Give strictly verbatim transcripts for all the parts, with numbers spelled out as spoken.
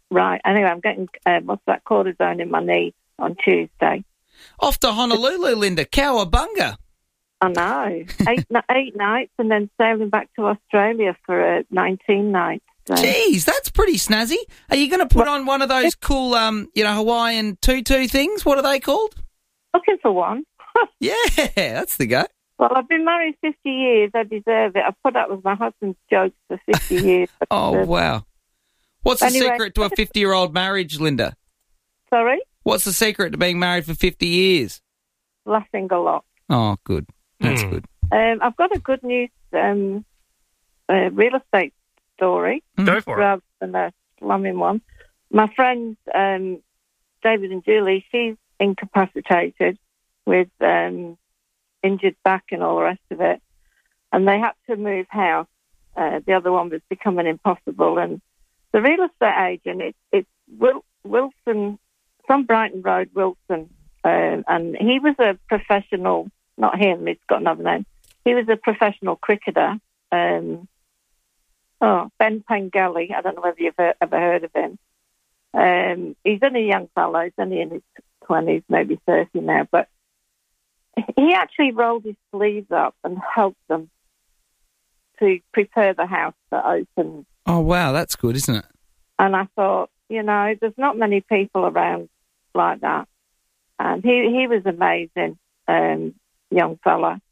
right. Anyway, I'm getting, uh, what's that, cortisone in my knee on Tuesday. Off to Honolulu, Linda. Cowabunga. I know. eight, eight nights and then sailing back to Australia for uh, nineteen nights. So. Jeez, that's pretty snazzy. Are you going to put on one of those cool, um, you know, Hawaiian tutu things? What are they called? Looking for one. Yeah, that's the go. Well, I've been married fifty years. I deserve it. I put up with my husband's jokes for fifty years. Oh, wow. What's the anyway, secret to a fifty-year-old marriage, Linda? Sorry? What's the secret to being married for fifty years? Laughing a lot. Oh, good. That's mm. good. Um, I've got a good news um, uh, real estate story. Go for rather it. Rather than a slumming one. My friend, um, David and Julie, she's incapacitated with um, injured back and all the rest of it. And they had to move house. Uh, the other one was becoming impossible. And the real estate agent, it, it's Wil- Wilson, from Brighton Road, Wilson. Uh, and he was a professional, not him, he's got another name. He was a professional cricketer. Um, oh, Ben Pengelly. I don't know whether you've ever heard of him. Um, he's only a young fellow. He's only in his twenties, maybe thirty now. But he actually rolled his sleeves up and helped them to prepare the house for open. Oh, wow, that's good, isn't it? And I thought, you know, there's not many people around like that. And he, he was amazing, um, young fella.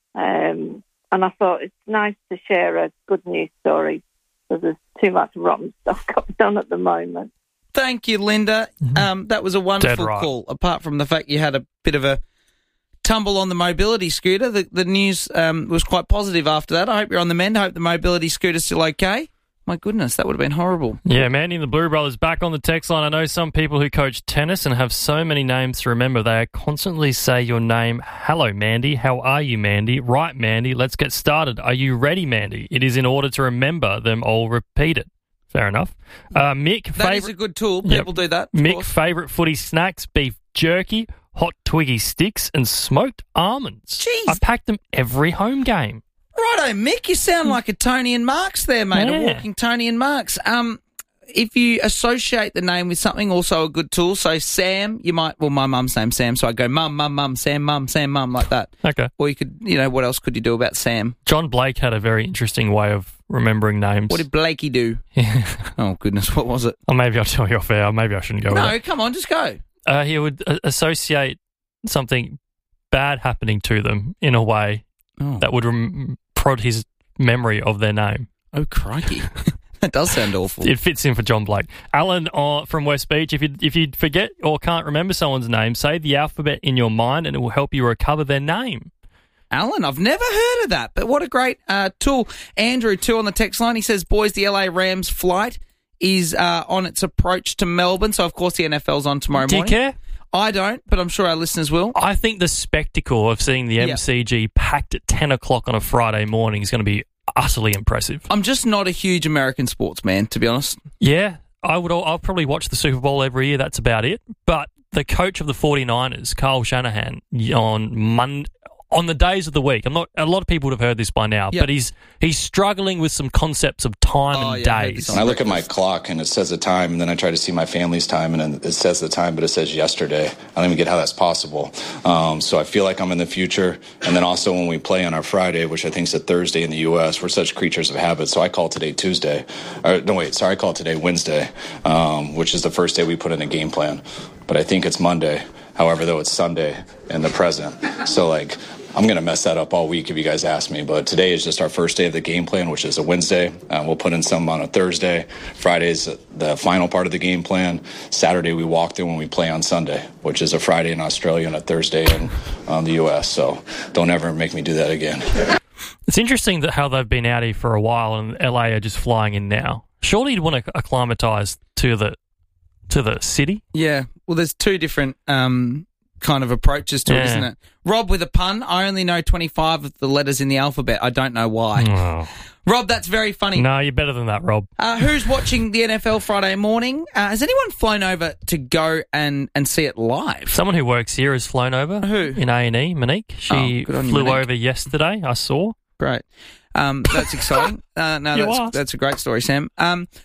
Um, and I thought it's nice to share a good news story because there's too much rotten stuff going on at the moment. Thank you, Linda. Mm-hmm. Um, that was a wonderful right. call. Apart from the fact you had a bit of a tumble on the mobility scooter, the, the news um, was quite positive after that. I hope you're on the mend. I hope the mobility scooter's still okay. My goodness, that would have been horrible. Yeah, Mandy and the Blue Brothers back on the text line. I know some people who coach tennis and have so many names to remember. They constantly say your name. Hello, Mandy. How are you, Mandy? Right, Mandy. Let's get started. Are you ready, Mandy? It is in order to remember them all. Repeat it. Fair enough. Uh, Mick, that favorite, is a good tool. People yep. do that. Mick, course. favourite footy snacks, beef jerky, hot Twiggy sticks, and smoked almonds. Jeez. I packed them every home game. Righto, Mick, you sound like a Tony and Marks there, mate, Yeah. a walking Tony and Marks. Um, if you associate the name with something, also a good tool. So Sam, you might, well, my mum's name's Sam, so I go mum, mum, mum, Sam, mum, Sam, mum, like that. Okay. Or you could, you know, what else could you do about Sam? John Blake had a very interesting way of remembering names. What did Blakey do? Oh, goodness, what was it? Or maybe I'll tell you off air. Maybe I shouldn't go with No, it. come on, just go. Uh, he would uh, associate something bad happening to them in a way Oh. that would rem- prod his memory of their name. Oh, crikey. That does sound awful. It fits in for John Blake. Alan uh, from West Beach, if you if you forget or can't remember someone's name, say the alphabet in your mind and it will help you recover their name. Alan, I've never heard of that, but what a great uh, tool. Andrew, too, on the text line, he says, boys, the L A Rams flight is uh, on its approach to Melbourne, so of course the N F L's on tomorrow Do you morning. care? I don't, but I'm sure our listeners will. I think the spectacle of seeing the M C G yep. packed at ten o'clock on a Friday morning is going to be utterly impressive. I'm just not a huge American sports man, to be honest. Yeah, I would. I'll probably watch the Super Bowl every year. That's about it. But the coach of the forty-niners, Kyle Shanahan, on Monday, on the days of the week, I'm not. A lot of people would have heard this by now, yep. but he's he's struggling with some concepts of time oh, and yeah, days. And I look at my clock and it says the time, and then I try to see my family's time, and it says the time, but it says yesterday. I don't even get how that's possible. Um, so I feel like I'm in the future. And then also when we play on our Friday, which I think is a Thursday in the U S, we're such creatures of habit. So I call today Tuesday. Or, no, wait, sorry, I call today Wednesday, um, which is the first day we put in a game plan. But I think it's Monday. However, though, it's Sunday in the present. So, like, I'm going to mess that up all week if you guys ask me. But today is just our first day of the game plan, which is a Wednesday. Uh, we'll put in some on a Thursday. Friday's the final part of the game plan. Saturday we walk through when we play on Sunday, which is a Friday in Australia and a Thursday in um, the U S. So don't ever make me do that again. It's interesting that how they've been out here for a while and L A are just flying in now. Surely you'd want to acclimatise to the to the city? Yeah. Well, there's two different um, kind of approaches to yeah. it, isn't it? Rob, with a pun, I only know twenty-five of the letters in the alphabet. I don't know why. Oh. Rob, that's very funny. No, you're better than that, Rob. Uh, who's watching the N F L Friday morning? Uh, has anyone flown over to go and, and see it live? Someone who works here has flown over. Who? In A and E, Monique. She oh, flew you, Monique. over yesterday, I saw. Great. Um, that's exciting. Uh, no, You that's, asked. that's a great story, Sam. Um,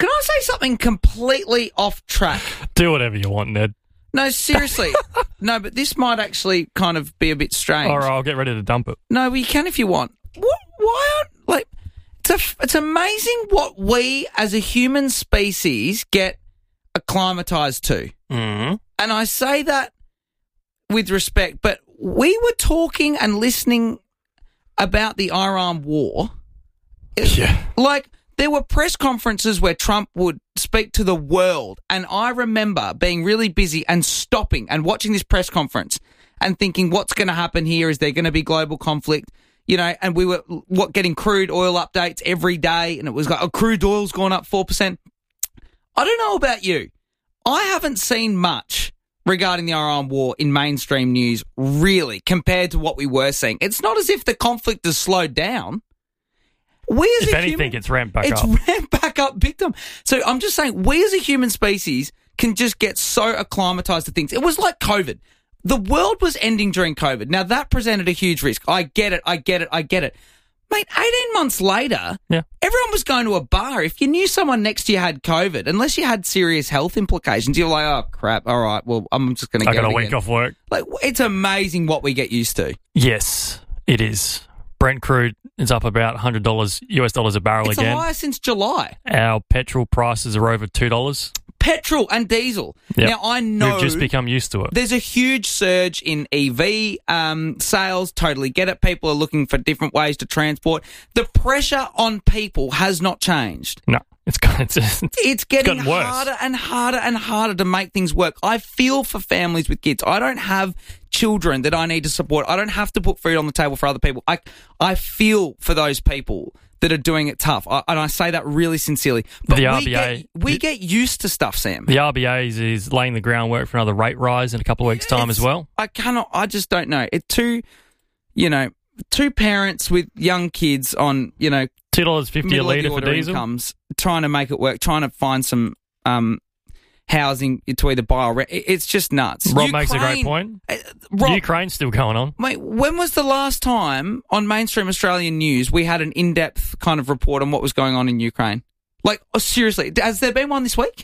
Can I say something completely off track? Do whatever you want, Ned. No, seriously. No, but this might actually kind of be a bit strange. All right, I'll get ready to dump it. No, well, you can if you want. What, why aren't, like, it's, a, it's amazing what we as a human species get acclimatized to. Mm-hmm. And I say that with respect, but we were talking and listening about the Iran war. Yeah. Like, there were press conferences where Trump would speak to the world, and I remember being really busy and stopping and watching this press conference and thinking, what's going to happen here? Is there going to be global conflict? You know, and we were what getting crude oil updates every day, and it was like, oh, crude oil's gone up four percent. I don't know about you. I haven't seen much regarding the Iran war in mainstream news, really, compared to what we were seeing. It's not as if the conflict has slowed down. We as if a anything, human, it's ramped back it's up. It's ramped back up big time. So I'm just saying, we as a human species can just get so acclimatized to things. It was like COVID. The world was ending during COVID. Now, that presented a huge risk. I get it, I get it, I get it. Mate, eighteen months later, yeah. everyone was going to a bar. If you knew someone next to you had COVID, unless you had serious health implications, you're like, oh, crap, all right, well, I'm just going to I get got it a week again. off work. Like, it's amazing what we get used to. Yes, it is. Brent crude is up about one hundred dollars U S dollars a barrel it's again. It's the highest since July. Our petrol prices are over two dollars. Petrol and diesel. Yep. Now, I know... We've just become used to it. There's a huge surge in E V um, sales. Totally get it. People are looking for different ways to transport. The pressure on people has not changed. No, it's, it's, it's, it's getting gotten worse. harder and harder and harder to make things work. I feel for families with kids. I don't have children that I need to support. I don't have to put food on the table for other people. I, I feel for those people that are doing it tough. I, and I say that really sincerely. But the we R B A, get, we get used to stuff, Sam. The R B A is, is laying the groundwork for another rate rise in a couple of weeks' time It's, as well. I cannot, I just don't know. It two, you know, two parents with young kids on, you know, two dollars fifty a litre for diesel. Incomes, trying to make it work, trying to find some um, housing to either buy or rent. It's just nuts. Rob Ukraine, makes a great point. Uh, Rob, Ukraine's still going on. Mate, when was the last time on mainstream Australian news we had an in-depth kind of report on what was going on in Ukraine? Like, oh, seriously, has there been one this week?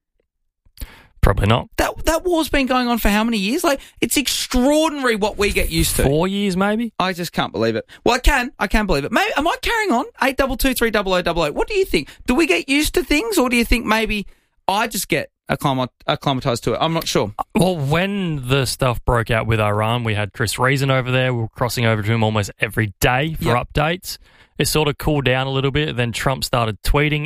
Probably not. That that war's been going on for how many years? Like, it's extraordinary what we get used to. Four years, maybe? I just can't believe it. Well, I can. I can believe it. Maybe, am I carrying on? eight two two three double oh double oh. What do you think? Do we get used to things, or do you think maybe I just get acclimat- acclimatized to it? I'm not sure. Well, when the stuff broke out with Iran, we had Chris Reason over there. We were crossing over to him almost every day for yep. updates. It sort of cooled down a little bit. Then Trump started tweeting.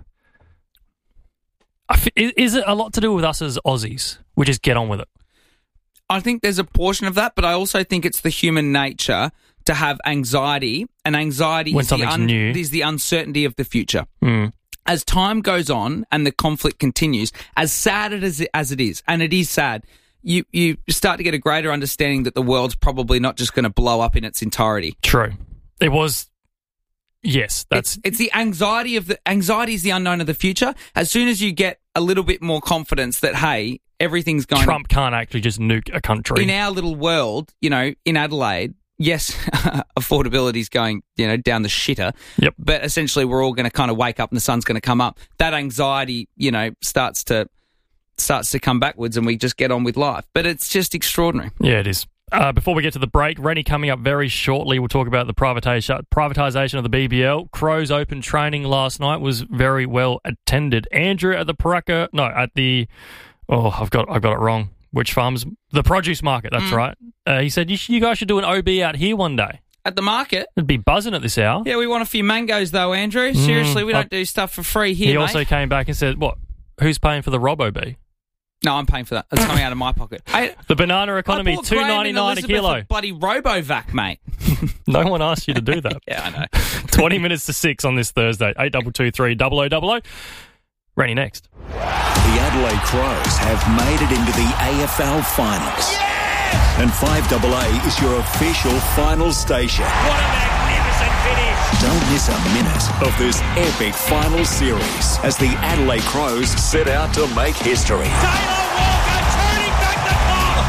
Is it a lot to do with us as Aussies? We just get on with it. I think there's a portion of that, but I also think it's the human nature to have anxiety, and anxiety when is, the, something's un- new. is the uncertainty of the future. Mm. As time goes on and the conflict continues, as sad as it, as it is, and it is sad, you, you start to get a greater understanding that the world's probably not just going to blow up in its entirety. True. It was... Yes, that's... It's, it's the anxiety of the... Anxiety is the unknown of the future. As soon as you get a little bit more confidence that, hey, everything's going... Trump can't actually just nuke a country. In our little world, you know, in Adelaide, yes, affordability's going, you know, down the shitter. Yep. But essentially we're all going to kind of wake up and the sun's going to come up. That anxiety, you know, starts to starts to come backwards and we just get on with life. But it's just extraordinary. Yeah, it is. Uh, before we get to the break, Rennie coming up very shortly. We'll talk about the privatisation privatisation of the B B L. Crows Open training last night was very well attended. Andrew at the Paraka, no, at the, oh, I've got I've got it wrong. Which farms? The produce market, that's mm. right. Uh, he said, you, sh- you guys should do an O B out here one day. At the market? It'd be buzzing at this hour. Yeah, we want a few mangoes though, Andrew. Seriously, mm, we don't I, do stuff for free here, He mate. also came back and said, what, who's paying for the Robo B? No, I'm paying for that. It's coming out of my pocket. I, the banana economy, two ninety-nine a kilo. Bloody Robovac, mate. No one asked you to do that. Yeah, I know. twenty minutes to six on this Thursday. eight two two three double oh double oh. Rennie next. The Adelaide Crows have made it into the A F L finals. Yes! And five A A is your official finals station. What a magnificent finish! Don't miss a minute of this epic final series as the Adelaide Crows set out to make history. Taylor Walker turning back the clock!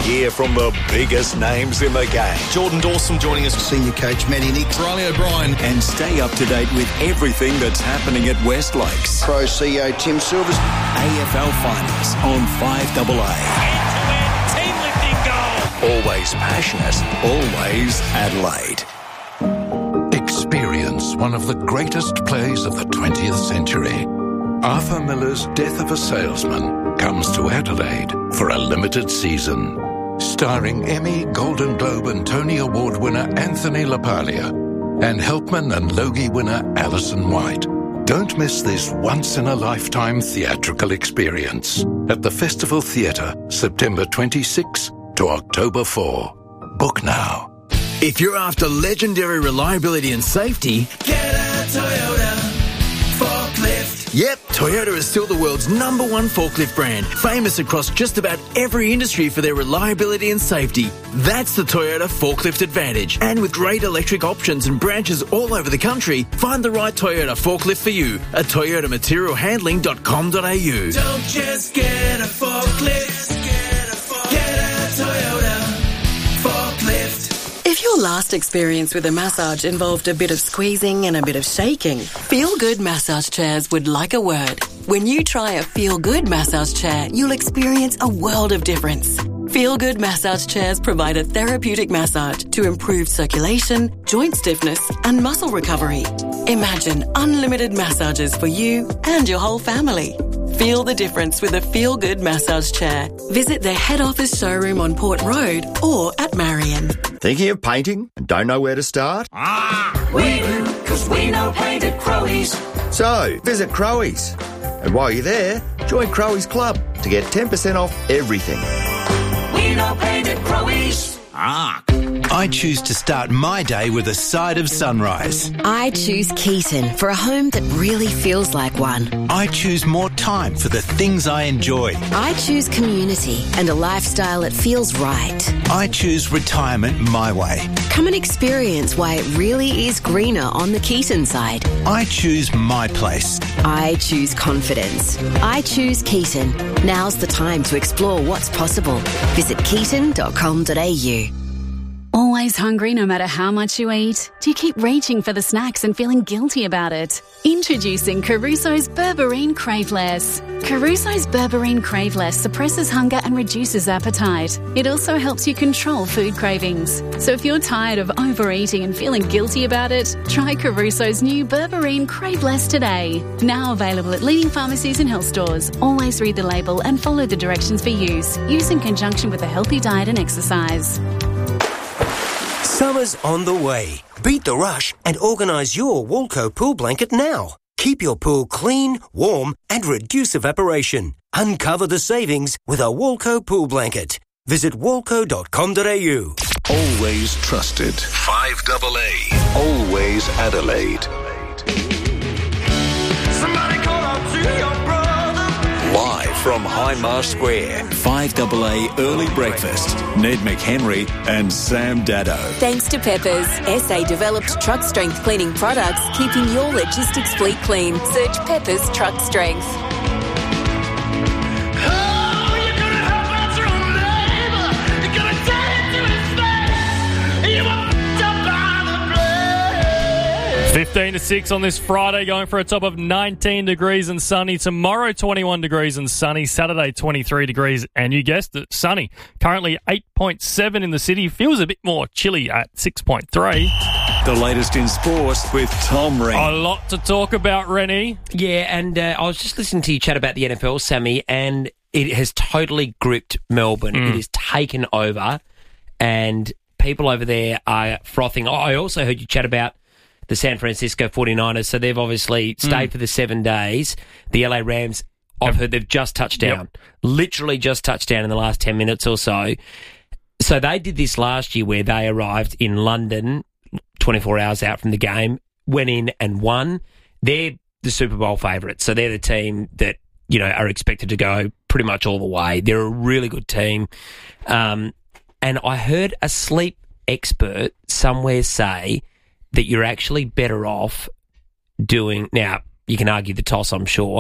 hear from the biggest names in the game. Jordan Dawson joining us. Senior coach Matty Nicks. Riley O'Brien. And stay up to date with everything that's happening at West Lakes. Pro C E O Tim Silvers. A F L Finals on five double A. End-to-end team lifting goal. Always passionate, always Adelaide. Experience one of the greatest plays of the twentieth century. Arthur Miller's Death of a Salesman comes to Adelaide for a limited season. Starring Emmy, Golden Globe and Tony Award winner Anthony LaPaglia and Helpman and Logie winner Alison White. Don't miss this once-in-a-lifetime theatrical experience at the Festival Theatre, September twenty-sixth to October fourth. Book now. If you're after legendary reliability and safety, get a Toyota forklift. Yep, Toyota is still the world's number one forklift brand, famous across just about every industry for their reliability and safety. That's the Toyota Forklift Advantage. And with great electric options and branches all over the country, find the right Toyota forklift for you at toyota material handling dot com dot a u. Don't just get a forklift, get a, forklift. Get a Toyota forklift. If your last experience with a massage involved a bit of squeezing and a bit of shaking, Feel Good Massage Chairs would like a word. When you try a Feel Good massage chair, you'll experience a world of difference. Feel Good Massage Chairs provide a therapeutic massage to improve circulation, joint stiffness and muscle recovery. Imagine unlimited massages for you and your whole family. Feel the difference with a Feel Good massage chair. Visit their head office showroom on Port Road or at Marion. Thinking of painting and don't know where to start? Ah, we do, because we know paint at Crowies. So, visit Crowies. And while you're there, join Crowies Club to get ten percent off everything. We know paint at Crowies. Ah. I choose to start my day with a side of sunrise. I choose Keaton for a home that really feels like one. I choose more time for the things I enjoy. I choose community and a lifestyle that feels right. I choose retirement my way. Come and experience why it really is greener on the Keaton side. I choose my place. I choose confidence. I choose Keaton. Now's the time to explore what's possible. Visit keaton dot com dot a u. Always hungry no matter how much you eat? Do you keep reaching for the snacks and feeling guilty about it? Introducing Caruso's Berberine Craveless. Caruso's Berberine Craveless suppresses hunger and reduces appetite. It also helps you control food cravings. So if you're tired of overeating and feeling guilty about it, try Caruso's new Berberine Craveless today. Now available at leading pharmacies and health stores. Always read the label and follow the directions for use. Use in conjunction with a healthy diet and exercise. Summer's on the way. Beat the rush and organise your Walco pool blanket now. Keep your pool clean, warm and reduce evaporation. Uncover the savings with a Walco pool blanket. Visit walco dot com dot a u. Always trusted. five double A. Always Adelaide. Somebody call out to your brother. Live from Hindmarsh Square, five double A Early Breakfast. Ned McHenry and Sam Dado. Thanks to Peppers, S A-developed truck strength cleaning products, keeping your logistics fleet clean. Search Peppers Truck Strength. fifteen to six on this Friday, going for a top of nineteen degrees and sunny. Tomorrow, twenty-one degrees and sunny. Saturday, twenty-three degrees, and you guessed it, sunny. Currently eight point seven in the city. Feels a bit more chilly at six point three. The latest in sports with Tom Ring. A lot to talk about, Rennie. Yeah, and uh, I was just listening to you chat about the N F L, Sammy, and it has totally gripped Melbourne. Mm. It has taken over, and people over there are frothing. Oh, I also heard you chat about the San Francisco forty-niners, so they've obviously stayed mm. for the seven days. The L A Rams, I've heard they've just touched down. Yep. Literally just touched down in the last ten minutes or so. So they did this last year where they arrived in London twenty-four hours out from the game, went in and won. They're the Super Bowl favourites, so they're the team that, you know, are expected to go pretty much all the way. They're a really good team. Um, and I heard a sleep expert somewhere say that you're actually better off doing, now you can argue the toss, I'm sure,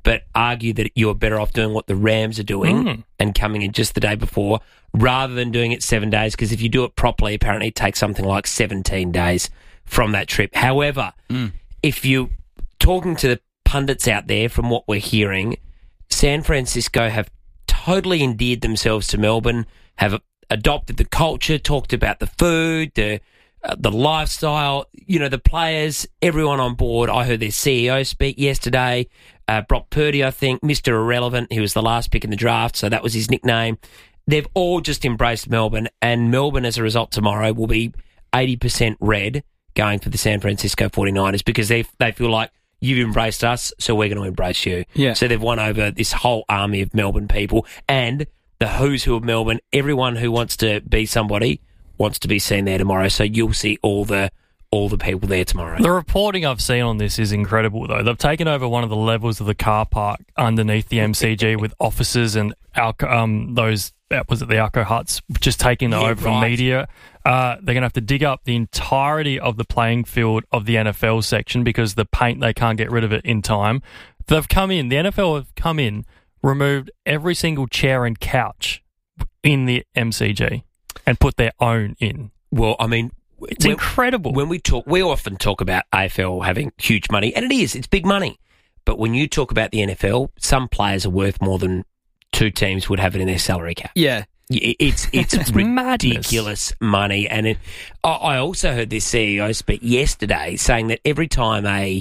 but argue that you're better off doing what the Rams are doing Mm. and coming in just the day before rather than doing it seven days, because if you do it properly, apparently it takes something like seventeen days from that trip. However, Mm. if you're talking to the pundits out there, from what we're hearing, San Francisco have totally endeared themselves to Melbourne, have adopted the culture, talked about the food, the uh, the lifestyle, you know, the players, everyone on board. I heard their C E O speak yesterday, uh, Brock Purdy, I think, Mister Irrelevant. He was the last pick in the draft, so that was his nickname. They've all just embraced Melbourne, and Melbourne, as a result, tomorrow will be eighty percent red going for the San Francisco forty-niners because they they feel like you've embraced us, so we're going to embrace you. Yeah. So they've won over this whole army of Melbourne people, and the who's who of Melbourne, everyone who wants to be somebody wants to be seen there tomorrow. So you'll see all the all the people there tomorrow. The reporting I've seen on this is incredible, though. They've taken over one of the levels of the car park underneath the M C G with offices and Alco, um, those, was it the Alco huts, just taking Yeah, over from right. media. Uh, they're going to have to dig up the entirety of the playing field of the N F L section because the paint, they can't get rid of it in time. They've come in, the N F L have come in, removed every single chair and couch in the M C G and put their own in. Well, I mean, It's incredible. When we talk, we often talk about A F L having huge money, and it is, it's big money. But when you talk about the N F L, some players are worth more than two teams would have it in their salary cap. Yeah. It- It's it's, It's ridiculous money. And it, I I also heard this C E O speak yesterday saying that every time a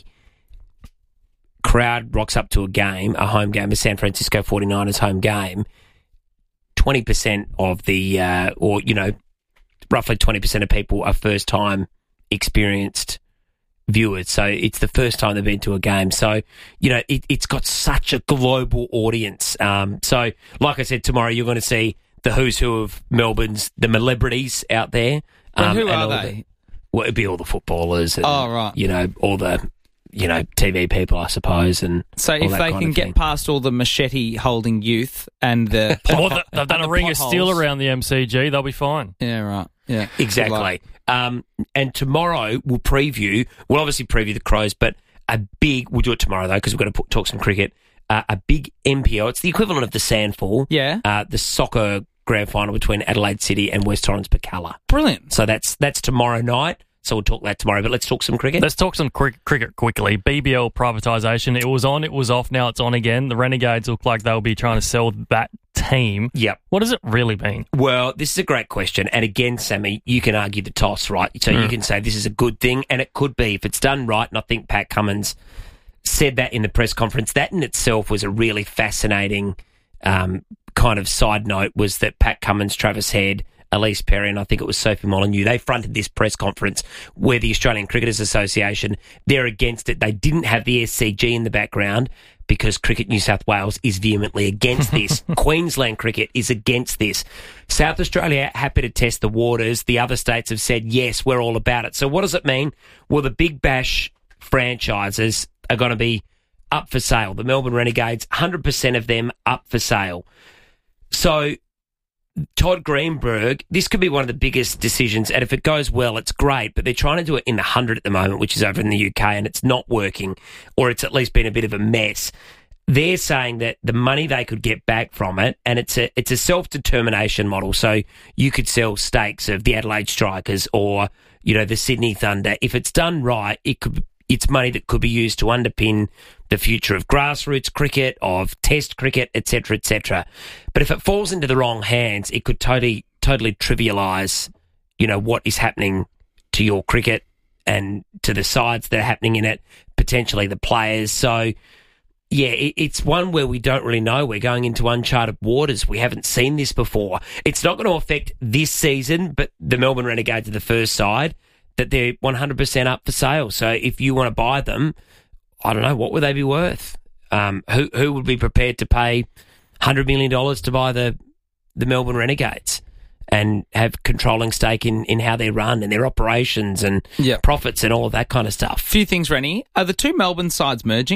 crowd rocks up to a game, a home game, a San Francisco forty-niners home game, twenty percent of the, uh, or, you know, roughly twenty percent of people are first-time experienced viewers. So it's the first time they've been to a game. So, you know, it, it's got such a global audience. Um, so, like I said, tomorrow you're going to see the who's who of Melbourne's, the celebrities out there. But who and are all they? The, well, it'd be all the footballers and, Oh, right. you know, all the, you know, T V people, I suppose. And So all if that they kind can of get thing. past all the machete-holding youth and the... Well, they- they've done and a the ring of steel potholes. around the M C G. They'll be fine. Yeah, right. Yeah. Exactly. Um, and tomorrow we'll preview, we'll obviously preview the Crows, but a big, we'll do it tomorrow though, because we've got to put, talk some cricket, uh, a big M P O. It's the equivalent of the Sandfall. Yeah. Uh, the soccer grand final between Adelaide City and West Torrens Pacala. Brilliant. So that's that's tomorrow night. So we'll talk that tomorrow, but let's talk some cricket. Let's talk some cric- cricket quickly. B B L privatisation. It was on, it was off, now it's on again. The Renegades look like they'll be trying to sell that team. Yep. What does it really mean? Well, this is a great question. And again, Sammy, you can argue the toss, right? So you Mm. can say this is a good thing, and it could be if it's done right. And I think Pat Cummins said that in the press conference. That in itself was a really fascinating um, kind of side note, was that Pat Cummins, Travis Head, Elise Perry, and I think it was Sophie Molyneux, they fronted this press conference where the Australian Cricketers Association, they're against it. They didn't have the S C G in the background because Cricket New South Wales is vehemently against this. Queensland Cricket is against this. South Australia happy to test the waters. The other states have said, yes, we're all about it. So what does it mean? Well, the Big Bash franchises are going to be up for sale. The Melbourne Renegades, one hundred percent of them up for sale. So Todd Greenberg, this could be one of the biggest decisions, and if it goes well, it's great, but they're trying to do it in the hundred at the moment, which is over in the U K, and it's not working, or it's at least been a bit of a mess. They're saying that the money they could get back from it, and it's a it's a self-determination model, so you could sell stakes of the Adelaide Strikers or, you know, the Sydney Thunder. If it's done right, it could it's money that could be used to underpin the future of grassroots cricket, of test cricket, et cetera, et cetera. But if it falls into the wrong hands, it could totally, totally trivialise, you know, what is happening to your cricket and to the sides that are happening in it, potentially the players. So, yeah, it, it's one where we don't really know. We're going into uncharted waters. We haven't seen this before. It's not going to affect this season, but the Melbourne Renegades are the first side that they're one hundred percent up for sale. So if you want to buy them, I don't know, what would they be worth? Um, who who would be prepared to pay one hundred million dollars to buy the, the Melbourne Renegades and have controlling stake in, in how they run and their operations and Yeah. profits and all of that kind of stuff? Few things, Rennie. Are the two Melbourne sides merging?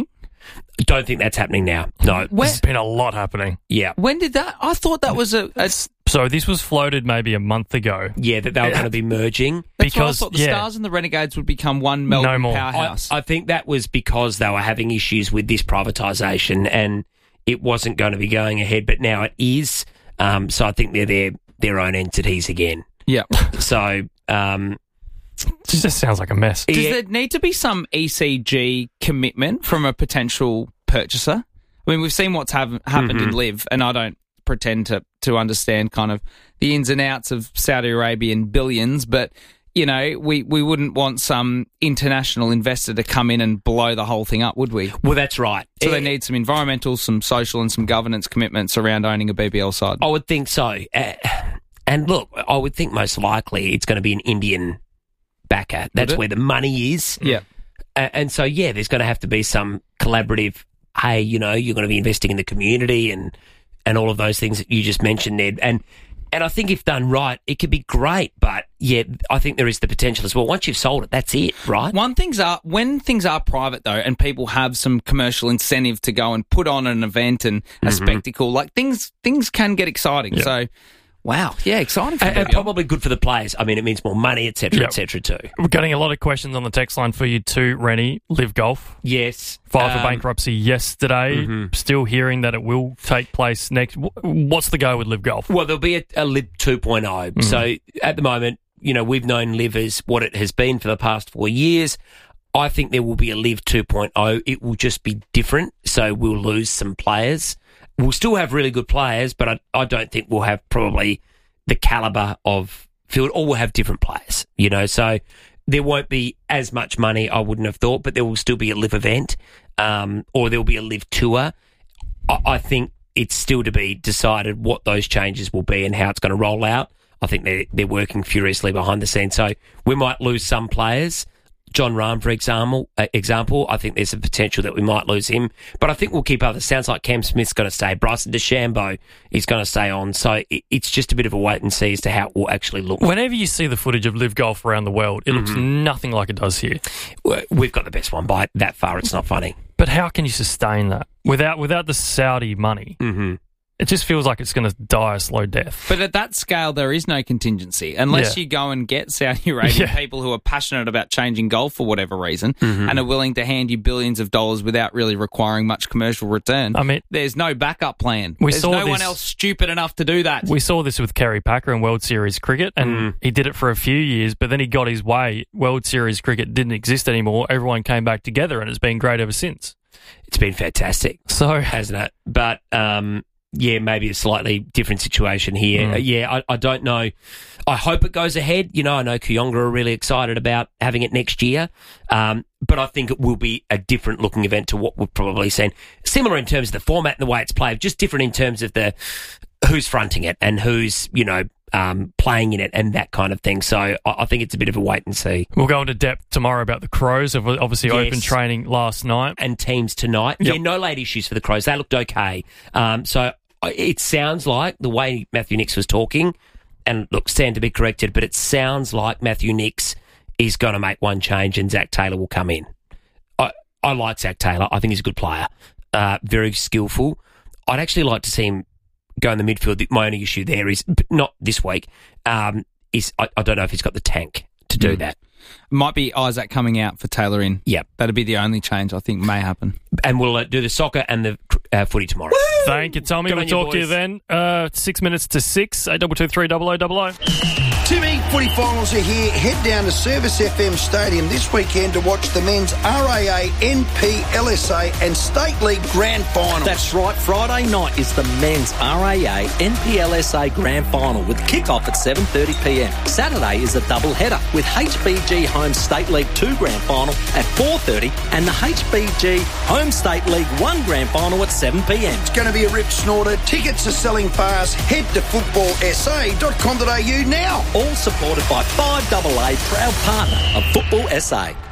Don't think that's happening now. No. There's been a lot happening. Yeah. When did that? I thought that was a. a so this was floated maybe a month ago. Yeah, that they were Yeah. going to be merging. That's because what I thought the yeah. Stars and the Renegades would become one Melbourne No more. powerhouse. I, I think that was because they were having issues with this privatisation and it wasn't going to be going ahead, but now it is. Um, so I think they're their, their own entities again. Yeah. So... Um, it just sounds like a mess. Does Yeah. there need to be some E C G commitment from a potential purchaser? I mean, we've seen what's have, happened Mhm. in Live, and I don't pretend to, to understand kind of the ins and outs of Saudi Arabian billions, but, you know, we, we wouldn't want some international investor to come in and blow the whole thing up, would we? Well, that's right. So they Eh, need some environmental, some social and some governance commitments around owning a B B L side. I would think so. Uh, and look, I would think most likely it's going to be an Indian backer. That's it? where the money is. Yeah. Uh, and so, yeah, there's going to have to be some collaborative, hey, you know, you're going to be investing in the community and, and all of those things that you just mentioned, Ned. And and I think if done right, it could be great. But, yeah, I think there is the potential as well. Once you've sold it, that's it, right? One thing's are when things are private though, and people have some commercial incentive to go and put on an event and a Mhm. spectacle, like things things can get exciting. Yeah. So, wow, yeah, exciting for And, and B B L. probably good for the players. I mean, it means more money, et cetera, Yep. et cetera, too. We're getting a lot of questions on the text line for you too, Rennie. Live Golf. Yes. Filed for Um, bankruptcy yesterday. mhm. Still hearing that it will take place next. wh- What's the go with Live Golf? Well, there'll be a, a Liv two point oh. Mhm. So at the moment, you know, we've known Liv as what it has been for the past four years. I think there will be a Liv two point oh. It will just be different. So we'll lose some players. We'll still have really good players, but I, I don't think we'll have probably the calibre of field, or we'll have different players, you know. So there won't be as much money, I wouldn't have thought, but there will still be a Liv event, um, or there will be a Liv tour. I, I think it's still to be decided what those changes will be and how it's going to roll out. I think they're, they're working furiously behind the scenes. So we might lose some players. John Rahm, for example, uh, example, I think there's a potential that we might lose him. But I think we'll keep others. Sounds like Cam Smith's going to stay. Bryson DeChambeau is going to stay on. So it, it's just a bit of a wait and see as to how it will actually look. Whenever you see the footage of Live Golf around the world, it looks Mhm. nothing like it does here. We've got the best one by that far. It's not funny. But how can you sustain that without without the Saudi money? Mm-hmm. It just feels like it's going to die a slow death. But at that scale, there is no contingency unless Yeah. you go and get Saudi Arabian Yeah. people who are passionate about changing golf for whatever reason Mhm. and are willing to hand you billions of dollars without really requiring much commercial return. I mean, there's no backup plan. We There's saw no one this- else stupid enough to do that. We saw this with Kerry Packer in World Series cricket, and Mm. he did it for a few years, but then he got his way. World Series cricket didn't exist anymore. Everyone came back together, and it's been great ever since. It's been fantastic, so hasn't it? But um, yeah, maybe a slightly different situation here. Mm. Uh, yeah, I, I don't know. I hope it goes ahead. You know, I know Kooyonga are really excited about having it next year, um, but I think it will be a different looking event to what we've probably seen. Similar in terms of the format and the way it's played, just different in terms of the who's fronting it and who's, you know, um, playing in it and that kind of thing. So I, I think it's a bit of a wait and see. We'll go into depth tomorrow about the Crows. Have obviously Yes. open training last night. And teams tonight. Yep. Yeah, no late issues for the Crows. They looked okay. Um, so I- it sounds like the way Matthew Nicks was talking, and look, stand to be corrected, but it sounds like Matthew Nicks is going to make one change and Zach Taylor will come in. I, I like Zach Taylor. I think he's a good player. Uh, very skillful. I'd actually like to see him go in the midfield. The- My only issue there is, not this week, um, is I, I don't know if he's got the tank to do Mm. that. Might be Isaac coming out for Taylor in. Yep. That'd be the only change I think may happen. And we'll uh, do the soccer and the uh, footy tomorrow. Thank you, Tommy. Good We'll on you, talk to you boys. then. Uh, six minutes to six. Eight double two three double o double o. Timmy, footy finals are here. Head down to Service F M Stadium this weekend to watch the men's R A A, N P L S A and State League Grand Final. That's right. Friday night is the men's R A A N P L S A Grand Final with kick-off at seven thirty p m. Saturday is a double header with H B G Home State League two Grand Final at four thirty and the H B G Home State League one Grand Final at seven p m. It's going to be a rip snorter. Tickets are selling fast. Head to football s a dot com dot a u now. All supported by five A A, proud partner of Football S A.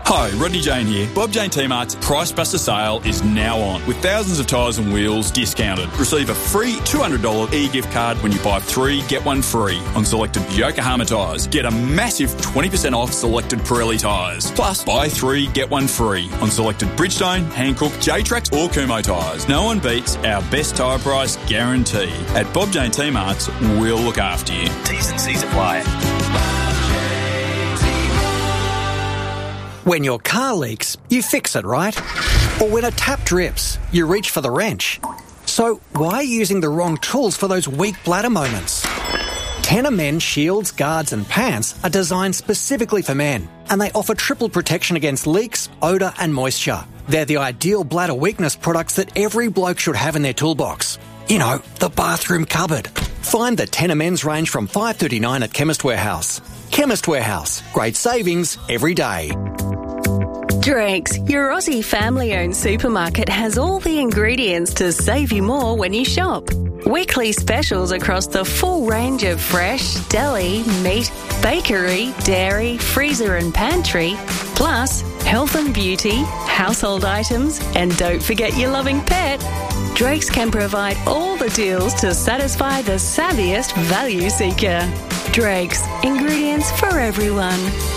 Hi, Rodney Jane here. Bob Jane T-Mart's Price Buster sale is now on, with thousands of tyres and wheels discounted. Receive a free two hundred dollars e-gift card when you buy three, get one free on selected Yokohama tyres. Get a massive twenty percent off selected Pirelli tyres. Plus, buy three, get one free on selected Bridgestone, Hankook, J-Trax or Kumho tyres. No one beats our best tyre price guarantee. At Bob Jane T-Mart's, we'll look after you. T's and C's apply. When your car leaks, you fix it, right? Or when a tap drips, you reach for the wrench. So why are you using the wrong tools for those weak bladder moments? Tenor Men shields, guards and pants are designed specifically for men, and they offer triple protection against leaks, odour and moisture. They're the ideal bladder weakness products that every bloke should have in their toolbox. You know, the bathroom cupboard. Find the Tenor Men's range from five dollars thirty-nine at Chemist Warehouse. Chemist Warehouse. Great savings every day. Drake's, your Aussie family-owned supermarket, has all the ingredients to save you more when you shop. Weekly specials across the full range of fresh, deli, meat, bakery, dairy, freezer and pantry, plus health and beauty, household items, and don't forget your loving pet. Drake's can provide all the deals to satisfy the savviest value seeker. Drake's, ingredients for everyone.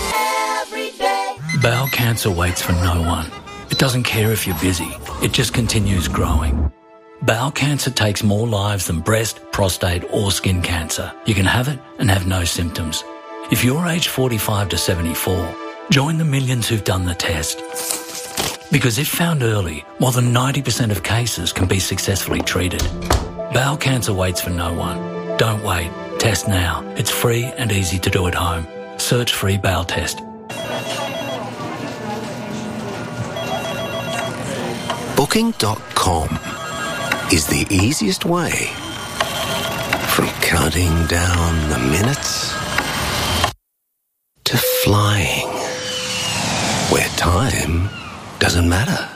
Bowel cancer waits for no one. It doesn't care if you're busy. It just continues growing. Bowel cancer takes more lives than breast, prostate or skin cancer. You can have it and have no symptoms. If you're aged forty-five to seventy-four, join the millions who've done the test. Because if found early, more than ninety percent of cases can be successfully treated. Bowel cancer waits for no one. Don't wait. Test now. It's free and easy to do at home. Search free bowel test. Booking dot com is the easiest way from counting down the minutes to flying, where time doesn't matter.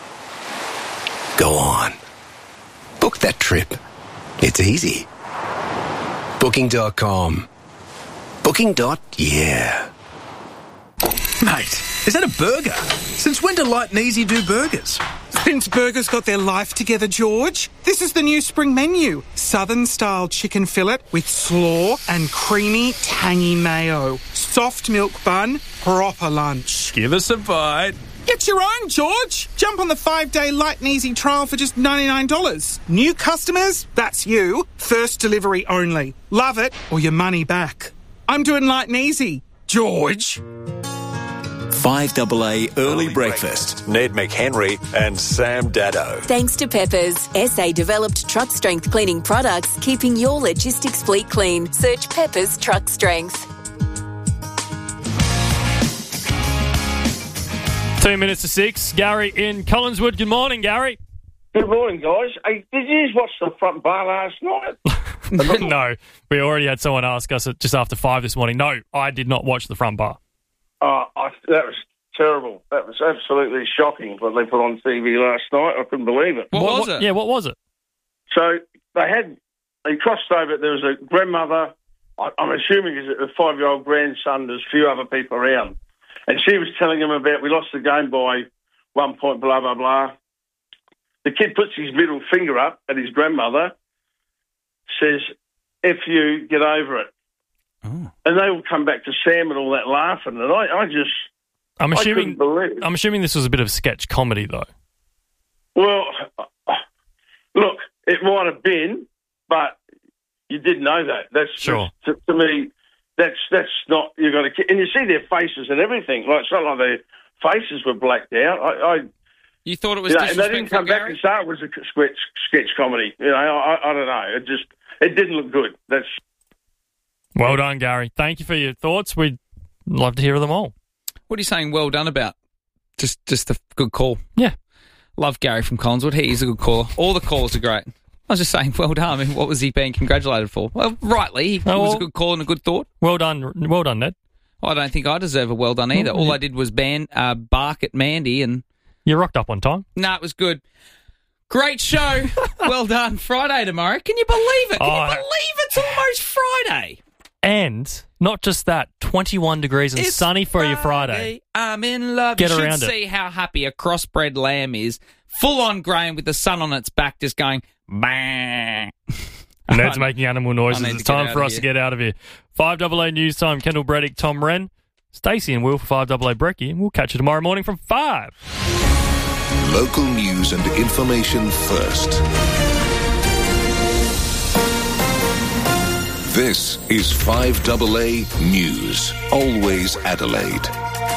Go on. Book that trip. It's easy. Booking dot com. Booking. Yeah. Mate, is that a burger? Since when do Light and Easy do burgers? Since burgers got their life together, George. This is the new spring menu. Southern-style chicken fillet with slaw and creamy, tangy mayo. Soft milk bun, proper lunch. Give us a bite. Get your own, George. Jump on the five-day Light and Easy trial for just ninety-nine dollars. New customers, that's you. First delivery only. Love it or your money back. I'm doing Light and Easy. George. five A A Early Breakfast. Ned McHenry and Sam Daddo. Thanks to Peppers, S A-developed truck strength cleaning products, keeping your logistics fleet clean. Search Peppers Truck Strength. Two minutes to six. Gary in Collinswood. Good morning, Gary. Good morning, guys. Hey, did you just watch the front bar last night? No, we already had someone ask us at just after five this morning. No, I did not watch the front bar. Oh, I, that was terrible. That was absolutely shocking what they put on T V last night. I couldn't believe it. What, what was it? Yeah, what was it? So they had, they crossed over, there was a grandmother, I, I'm assuming it's a five-year-old grandson, there's a few other people around. And she was telling him about, we lost the game by one point, blah, blah, blah. The kid puts his middle finger up at his grandmother, says, F you, get over it. Oh. And they all come back to Sam and all that laughing, and I, I just, I'm assuming, I couldn't believe it. I'm assuming this was a bit of sketch comedy, though. Well, look, it might have been, but you did know that. That's sure. To, to me, that's that's not, you've got to, and you see their faces and everything. Like, it's not like their faces were blacked out. I, I You thought it was you know, disrespectful, and they didn't come Gary? back and say it was a sketch, sketch comedy. You know, I, I don't know. It just, it didn't look good. That's... Well done, Gary. Thank you for your thoughts. We'd love to hear them all. What are you saying well done about? Just just a good call. Yeah. Love Gary from Collinswood. He is a good caller. All the calls are great. I was just saying well done. I mean, what was he being congratulated for? Well, rightly. He Oh, was well- a good call and a good thought. Well done, well done, Ned. I don't think I deserve a well done either. Oh, All yeah. I did was ban, uh, bark at Mandy and... You rocked up on time. No, it was good. Great show. Well done. Friday tomorrow. Can you believe it? Can Oh, you believe it's almost Friday? And not just that, twenty-one degrees and It's sunny for your Friday. Friday. I'm in love. Get you around should it. see how happy a crossbred lamb is. Full on grain with the sun on its back just going bang. And that's making animal noises. I need It's to get time out for of us to here. get out of here. five double A News Time, Kendall Breddick, Tom Wren, Stacey and Will for five double A Brekkie. And we'll catch you tomorrow morning from five. Local news and information first. This is five double A News. Always Adelaide.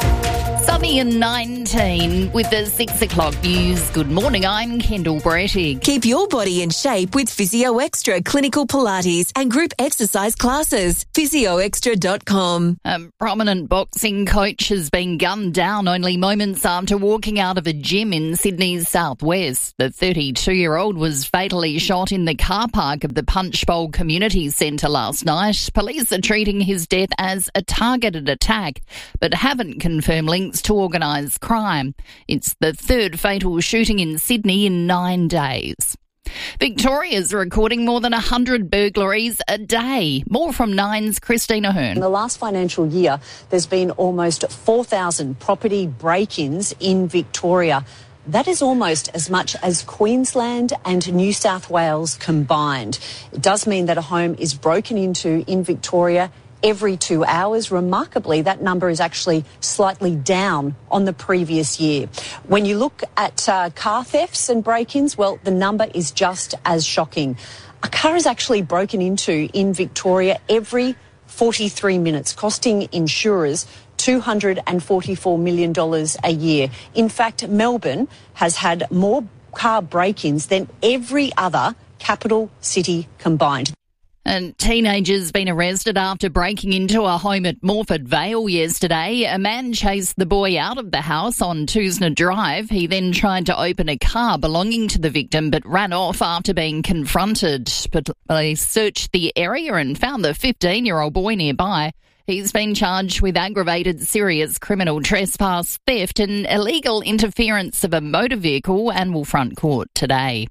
Sunny and nineteen with the six o'clock news. Good morning, I'm Kendall Brettig. Keep your body in shape with Physio Extra clinical Pilates and group exercise classes. physio extra dot com. A prominent boxing coach has been gunned down only moments after walking out of a gym in Sydney's southwest. The thirty-two-year-old was fatally shot in the car park of the Punchbowl Community Centre last night. Police are treating his death as a targeted attack, but haven't confirmed links to organised crime. It's the third fatal shooting in Sydney in nine days. Victoria's recording more than one hundred burglaries a day. More from Nine's Christina Hearn. In the last financial year, there's been almost four thousand property break-ins in Victoria. That is almost as much as Queensland and New South Wales combined. It does mean that a home is broken into in Victoria every two hours. Remarkably, that number is actually slightly down on the previous year. When you look at uh, car thefts and break-ins, well, the number is just as shocking. A car is actually broken into in Victoria every forty-three minutes, costing insurers two hundred forty-four million dollars a year. In fact, Melbourne has had more car break-ins than every other capital city combined. A teenager's been arrested after breaking into a home at Morford Vale yesterday. A man chased the boy out of the house on Toosna Drive. He then tried to open a car belonging to the victim but ran off after being confronted. But they searched the area and found the fifteen-year-old boy nearby. He's been charged with aggravated serious criminal trespass, theft and illegal interference of a motor vehicle and will front court today.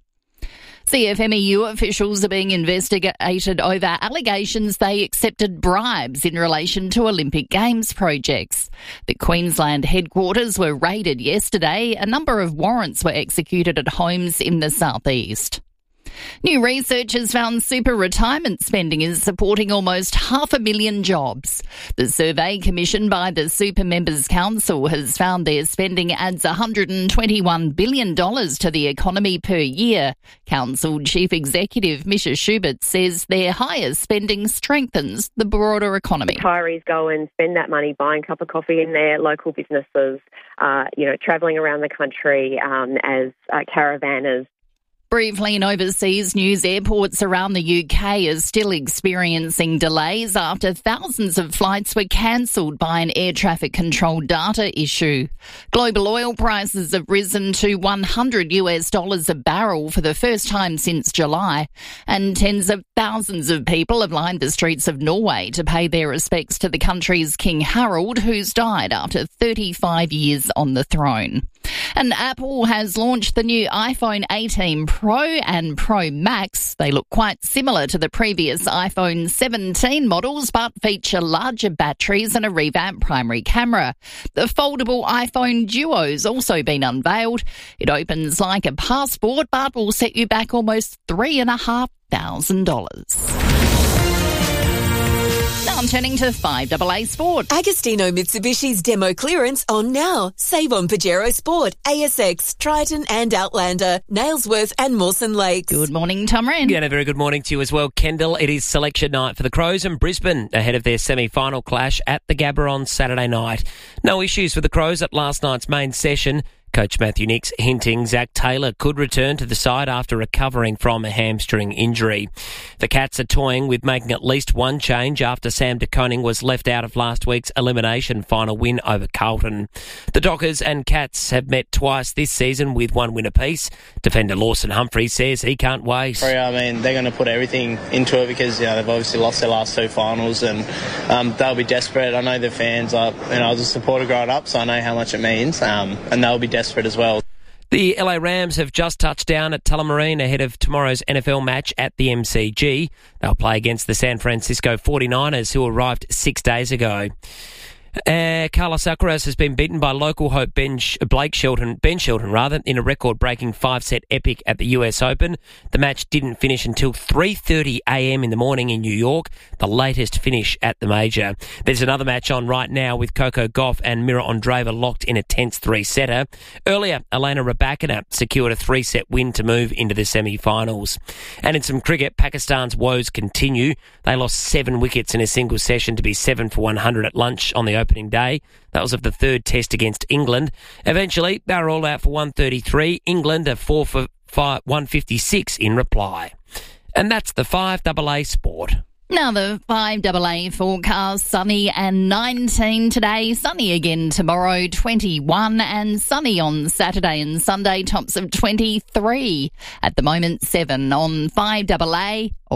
C F M E U officials are being investigated over allegations they accepted bribes in relation to Olympic Games projects. The Queensland headquarters were raided yesterday. A number of warrants were executed at homes in the southeast. New research has found super retirement spending is supporting almost half a million jobs. The survey commissioned by the Super Members Council has found their spending adds one hundred twenty-one billion dollars to the economy per year. Council Chief Executive Misha Schubert says their higher spending strengthens the broader economy. Retirees go and spend that money buying a cup of coffee in their local businesses, uh, you know, travelling around the country um, as uh, caravanners. Briefly in overseas news, airports around the U K are still experiencing delays after thousands of flights were cancelled by an air traffic control data issue. Global oil prices have risen to one hundred US dollars a barrel for the first time since July, and tens of thousands of people have lined the streets of Norway to pay their respects to the country's King Harald, who's died after thirty-five years on the throne. And Apple has launched the new iPhone eighteen Pro and Pro Max. They look quite similar to the previous iPhone seventeen models, but feature larger batteries and a revamped primary camera. The foldable iPhone Duo's also been unveiled. It opens like a passport, but will set you back almost three and a half thousand dollars. Now I'm turning to five double A Sport. Agostino Mitsubishi's demo clearance on now. Save on Pajero Sport, A S X, Triton and Outlander, Nailsworth and Mawson Lakes. Good morning, Tom Wren. Yeah, and a very good morning to you as well, Kendall. It is selection night for the Crows and Brisbane ahead of their semi-final clash at the Gabba on Saturday night. No issues for the Crows at last night's main session. Coach Matthew Nicks hinting Zach Taylor could return to the side after recovering from a hamstring injury. The Cats are toying with making at least one change after Sam de Koning was left out of last week's elimination final win over Carlton. The Dockers and Cats have met twice this season with one win apiece. Defender Lawson Humphrey says he can't wait. I mean, they're going to put everything into it because, you know, they've obviously lost their last two finals and um, they'll be desperate. I know the fans are, you know, I was a supporter growing up, so I know how much it means, um, and they'll be desperate as well. The L A Rams have just touched down at Tullamarine ahead of tomorrow's N F L match at the M C G. They'll play against the San Francisco forty-niners, who arrived six days ago. Uh, Carlos Alcaraz has been beaten by local hope Ben Sh- Blake Shelton, Ben Shelton rather, in a record-breaking five-set epic at the U S Open. The match didn't finish until three thirty a m in the morning in New York, the latest finish at the major. There's another match on right now with Coco Gauff and Mira Andreeva locked in a tense three-setter. Earlier, Elena Rybakina secured a three-set win to move into the semi-finals. And in some cricket, Pakistan's woes continue. They lost seven wickets in a single session to be seven for one hundred at lunch on the opening day. That was of the third test against England. Eventually, they were all out for one thirty-three. England are four for five, one fifty-six in reply. And that's the five A A Sport. Now the five A A forecast, sunny and nineteen today, sunny again tomorrow, twenty-one, and sunny on Saturday and Sunday, tops of twenty-three. At the moment, seven on five A A.